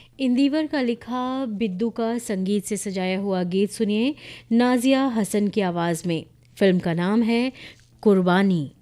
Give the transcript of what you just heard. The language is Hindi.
इंदिवर का लिखा, बिद्दू का संगीत से सजाया हुआ गीत सुनिए नाजिया हसन की आवाज़ में। फिल्म का नाम है कुर्बानी।